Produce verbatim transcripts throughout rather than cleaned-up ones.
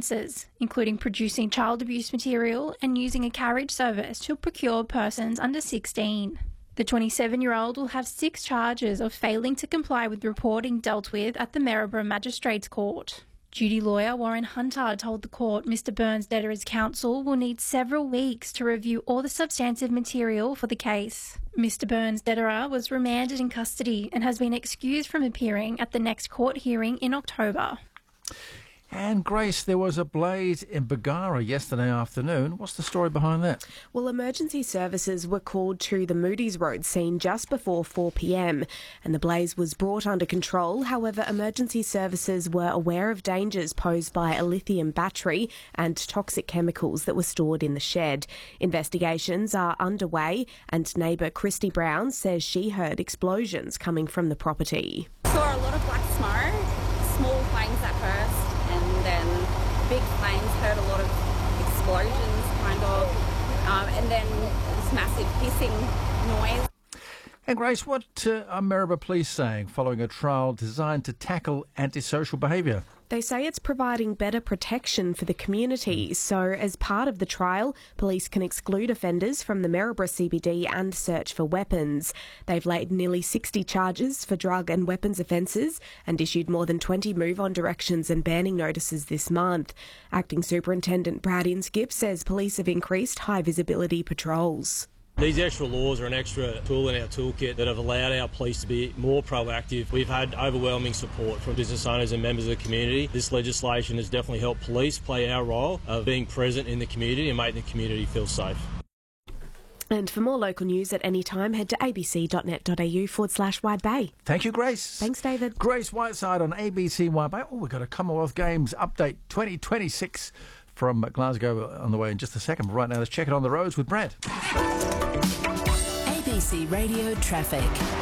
offences, including producing child abuse material and using a carriage service to procure persons under sixteen. The twenty-seven-year-old will have six charges of failing to comply with reporting dealt with at the Maryborough Magistrates Court. Duty lawyer Warren Hunter told the court Mr Burns' debtor's counsel will need several weeks to review all the substantive material for the case. Mr Burns' debtor was remanded in custody and has been excused from appearing at the next court hearing in October. And Grace, there was a blaze in Bargara yesterday afternoon. What's the story behind that? Well, emergency services were called to the Moody's Road scene just before four p m and the blaze was brought under control. However, emergency services were aware of dangers posed by a lithium battery and toxic chemicals that were stored in the shed. Investigations are underway and neighbour Christy Brown says she heard explosions coming from the property. Saw a lot of black smoke, small flames at first, and then big flames, heard a lot of explosions kind of, um, and then this massive hissing noise. And Grace, what uh, are Maryborough Police saying following a trial designed to tackle antisocial behaviour? They say it's providing better protection for the community. So as part of the trial, police can exclude offenders from the Maryborough C B D and search for weapons. They've laid nearly sixty charges for drug and weapons offences and issued more than twenty move-on directions and banning notices this month. Acting Superintendent Brad Inskip says police have increased high-visibility patrols. These extra laws are an extra tool in our toolkit that have allowed our police to be more proactive. We've had overwhelming support from business owners and members of the community. This legislation has definitely helped police play our role of being present in the community and making the community feel safe. And for more local news at any time, head to abc.net.au forward slash Wide Bay. Thank you, Grace. Thanks, David. Grace Whiteside on A B C Wide Bay. Oh, we've got a Commonwealth Games update twenty twenty-six from Glasgow on the way in just a second. But right now, let's check it on the roads with Brad. A B C Radio Traffic.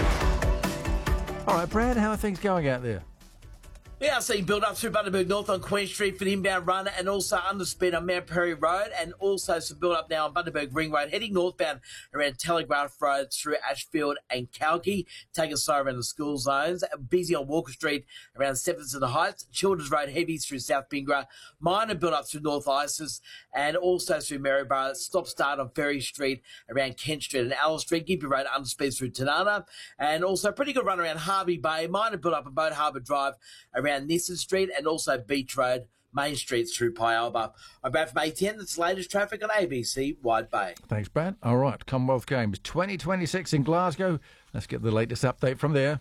All right, Brad, how are things going out there? We are seeing build up through Bundaberg North on Queen Street for the inbound run and also underspeed on Mount Perry Road and also some build up now on Bundaberg Ring Road heading northbound around Telegraph Road through Ashfield and Kalki, taking slow around the school zones. Busy on Walker Street around seventh and the Heights, Children's Road heavy through South Bingra, minor build up through North Isis and also through Maryborough. Stop start on Ferry Street around Kent Street and Alice Street, Gimpy Road underspeed through Tanana and also a pretty good run around Harvey Bay, minor build up on Boat Harbour Drive around Nissan Street and also Beach Road, Main Street through Pyalba. I'm Brad from A T N. That's the latest traffic on A B C Wide Bay. Thanks, Brad. All right, Commonwealth Games twenty twenty-six in Glasgow. Let's get the latest update from there.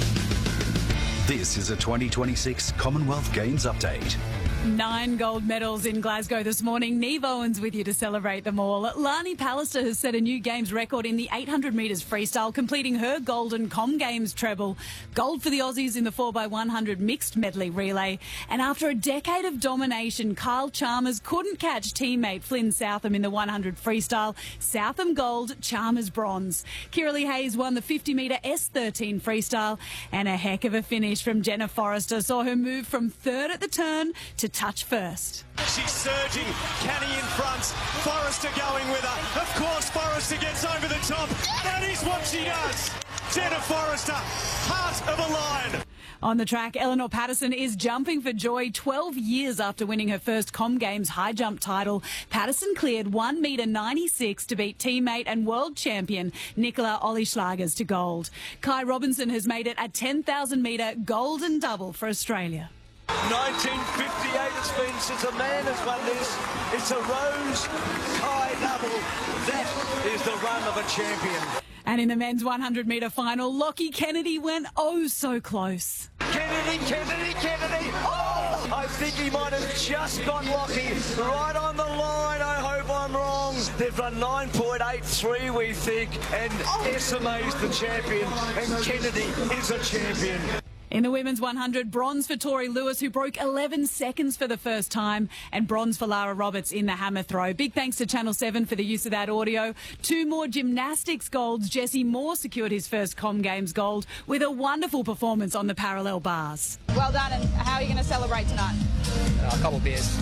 This is a twenty twenty-six Commonwealth Games update. Nine gold medals in Glasgow this morning. Neve Owens with you to celebrate them all. Lani Pallister has set a new Games record in the eight hundred metres freestyle, completing her golden Com Games treble. Gold for the Aussies in the four by one hundred mixed medley relay. And after a decade of domination, Kyle Chalmers couldn't catch teammate Flynn Southam in the one hundred freestyle. Southam gold, Chalmers bronze. Kiralee Hayes won the fifty metre S thirteen freestyle. And a heck of a finish from Jenna Forrester saw her move from third at the turn to touch first. She's surging, Canny in front, Forrester going with her. Of course, Forrester gets over the top. That is what she does. Jenna Forrester, heart of a lion. On the track, Eleanor Patterson is jumping for joy twelve years after winning her first Com Games high jump title. Patterson cleared one metre ninety-six to beat teammate and world champion Nicola Ollie-Schlagers to gold. Kai Robinson has made it a ten thousand metre golden double for Australia. nineteen fifty-eight it's been since a man has won this. It's a Rose Kai double. That is the run of a champion. And in the men's one hundred metre final, Lockie Kennedy went oh so close. Kennedy, Kennedy, Kennedy. Oh, I think he might have just got Lockie right on the line. I hope I'm wrong. They've run nine point eight three, we think, and S M A's the champion, and Kennedy is a champion. In the women's one hundred, bronze for Tori Lewis, who broke eleven seconds for the first time, and bronze for Lara Roberts in the hammer throw. Big thanks to Channel seven for the use of that audio. Two more gymnastics golds. Jesse Moore secured his first Com Games gold with a wonderful performance on the parallel bars. Well done, and how are you going to celebrate tonight? Uh, a couple of beers.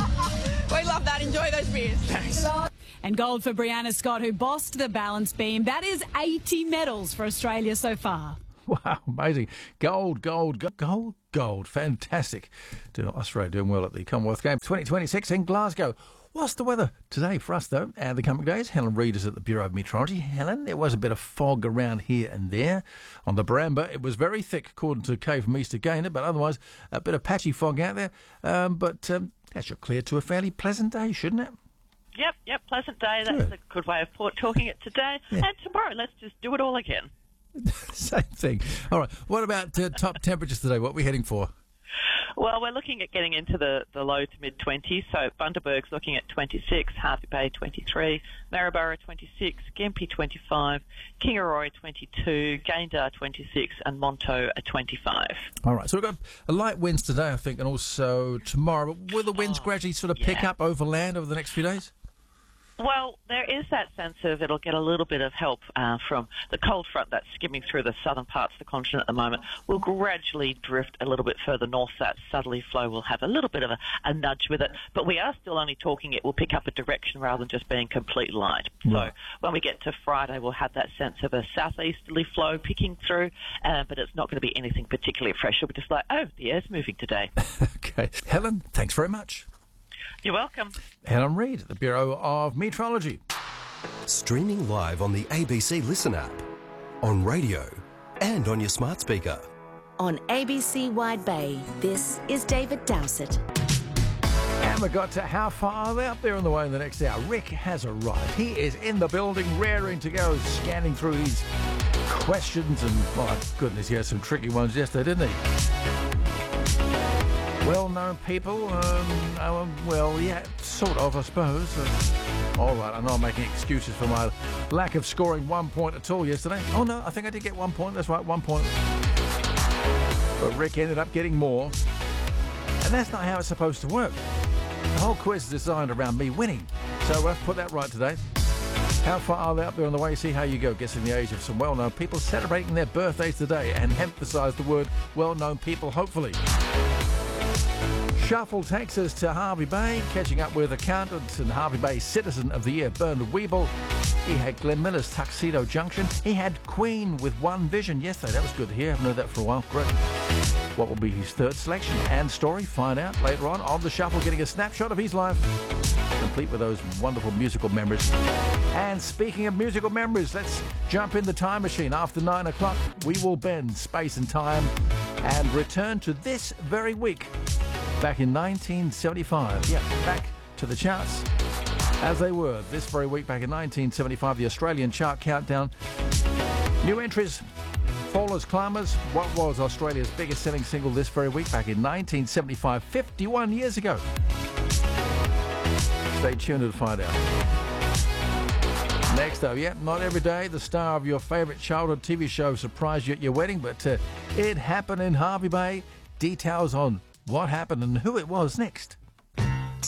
We love that. Enjoy those beers. Thanks. And gold for Brianna Scott, who bossed the balance beam. That is eighty medals for Australia so far. Wow, amazing. Gold, gold, gold. gold. Fantastic. Doing Australia doing well at the Commonwealth Games twenty twenty-six in Glasgow. What's the weather today for us, though, and the coming days? Helen Reid is at the Bureau of Meteorology. Helen, there was a bit of fog around here and there. On the Barambah, it was very thick, according to Kay from Easter Gaynor, but otherwise a bit of patchy fog out there. Um, but um, that should clear to a fairly pleasant day, shouldn't it? Yep, yep, pleasant day. That's Good. a good way of port talking it today. Yeah. And tomorrow, let's just do it all again. Same thing. All right, what about uh, top temperatures today? What are we heading for? Well, we're looking at getting into the, the low to mid-twenties. So Bundaberg's looking at twenty-six, Harvey Bay twenty-three, Maryborough twenty-six, Gympie twenty-five, Kingaroy twenty-two, Gayndah twenty-six, and Monto at twenty-five. All right, so we've got a light winds today, I think, and also tomorrow. But will the winds Oh, gradually sort of yeah. pick up over land over the next few days? Well, there is that sense of it'll get a little bit of help uh, from the cold front that's skimming through the southern parts of the continent at the moment. Will gradually drift a little bit further north. That southerly flow will have a little bit of a, a nudge with it. But we are still only talking it will pick up a direction rather than just being complete light. Right. So when we get to Friday, we'll have that sense of a southeasterly flow picking through, uh, but it's not going to be anything particularly fresh. It'll be just like, oh, the air's moving today. Okay. Helen, thanks very much. You're welcome. Helen Reid at the Bureau of Meteorology. Streaming live on the A B C Listen app, on radio and on your smart speaker. On A B C Wide Bay, this is David Dowsett. And we got to how far are they up there on the way in the next hour? Rick has arrived. He is in the building, raring to go, scanning through these questions. And, my goodness, he had some tricky ones yesterday, didn't he? Well-known people, um, oh, well, yeah, sort of, I suppose. Uh, all right, I know I'm making excuses for my lack of scoring one point at all yesterday. Oh, no, I think I did get one point. That's right, one point. But Rick ended up getting more. And that's not how it's supposed to work. The whole quiz is designed around me winning. So we'll have to put that right today. How far are they up there on the way? See how you go, guessing the age of some well-known people celebrating their birthdays today, and emphasise the word well-known people, hopefully. Shuffle takes us to Harvey Bay, catching up with accountant and Harvey Bay Citizen of the Year, Bernard Weeble. He had Glenn Miller's Tuxedo Junction. He had Queen with One Vision yesterday. That was good to hear. I haven't heard that for a while. Great. What will be his third selection and story? Find out later on on the Shuffle, getting a snapshot of his life, complete with those wonderful musical memories. And speaking of musical memories, let's jump in the time machine. After nine o'clock, we will bend space and time and return to this very week. Back in nineteen seventy-five. Yeah, back to the charts as they were this very week back in nineteen seventy-five. The Australian chart countdown. New entries, fallers, climbers. What was Australia's biggest selling single this very week back in nineteen seventy-five, fifty-one years ago? Stay tuned to find out. Next up, yeah, not every day the star of your favourite childhood T V show surprised you at your wedding, but uh, it happened in Harvey Bay. Details on what happened and who it was next.